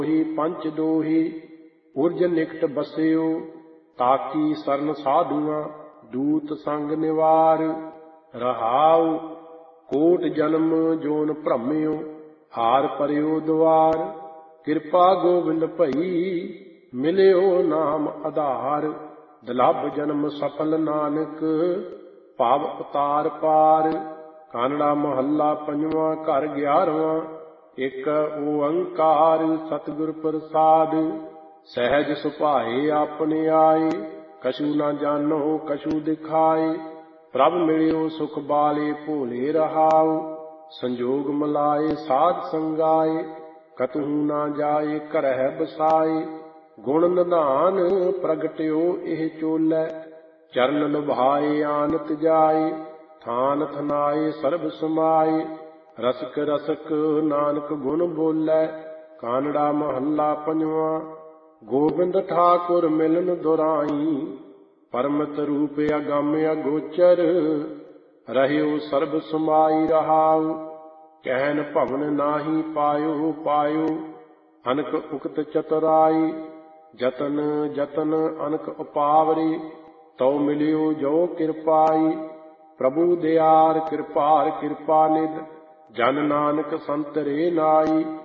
ਹੀ ਪੰਚ ਦੋਹੀ ਉਰਜ ਨਿਕਟ ਬਸਿਓ। ਤਾਕੀ ਸਰਨ ਸਾਧੂਆਂ ਦੂਤ ਸੰਗ ਨਿਵਾਰ। ਰਹਾਉ ਕੋਟ ਜਨਮ ਜੋਨ ਭ੍ਰਮਿਓ ਹਾਰ ਪਰਿਓ ਦੁਆਰ। ਕਿਰਪਾ ਗੋਬਿੰਦ ਭਈ ਮਿਲਿਓ ਨਾਮ ਆਧਾਰ। ਦੁਲੱਭ ਜਨਮ ਸਫਲ ਨਾਨਕ ਭਵ ਉਤਾਰ ਪਾਰ। ਕਾਨੜਾ ਮਹੱਲਾ ਪੰਜਵਾਂ ਘਰ 11ਵਾਂ। ਇੱਕ ਓੰਕਾਰ ਸਤਿਗੁਰ ਪ੍ਰਸਾਦਿ। ਸਹਿਜ ਸੁਭਾਏ ਆਪਣੇ ਆਏ ਕਛੂ ਨਾ ਜਾਣੋ ਕਛੂ ਦਿਖਾਏ। ਪ੍ਰਭ ਮਿਲਿਓ ਸੁਖ ਬਾਲੇ ਭੋਲੇ ਰਹਾਉ। ਸੰਜੋਗ ਮਿਲਾਏ ਸਾਧ ਸੰਗਾਏ ਕਤਹੂ ਨਾ ਜਾਏ ਘਰਹਿ ਬਸਾਏ। ਗੁਣ ਨਿਧਾਨ ਪ੍ਰਗਟਿਓ ਇਹ ਚੋਲੇ ਚਰਨ ਲੁਭਾਏ ਆਨਤ ਜਾਏ। ਥਾਨ ਥਨਾਏ ਸਰਬ ਸਮਾਏ ਰਸਕ ਰਸਕ ਨਾਨਕ ਗੁਣ ਬੋਲੇ। ਕਾਨੜਾ ਮਹੱਲਾ ਪੰਜਵਾਂ। ਗੋਬਿੰਦ ਠਾਕੁਰ ਮਿਲਨ ਦੁਰਾਈ ਪਰਮਤ ਰੂਪ ਅਗੰਮ ਅਗੋਚਰ। ਰਹਿਓ ਸਰਬ ਸਮਾਈ ਰਹਾਉ ਕਹਿਨ ਭਵਨ ਨਾਹੀ ਪਾਇਓ ਪਾਇਓ। ਅਨਕ ਉਕਤ ਚਤੁਰਾਈ ਜਤਨ ਜਤਨ ਅਨਕ ਉਪਾਵਰੀ। ਤਉ ਮਿਲਿਓ ਜੋ ਕਿਰਪਾਈ ਪ੍ਰਭੂ ਦਿਆਰ ਕਿਰਪਾਰ ਕਿਰਪਾ ਨਿਧ। ਜਨ ਨਾਨਕ ਸੰਤ ਰੇ ਨਾਈ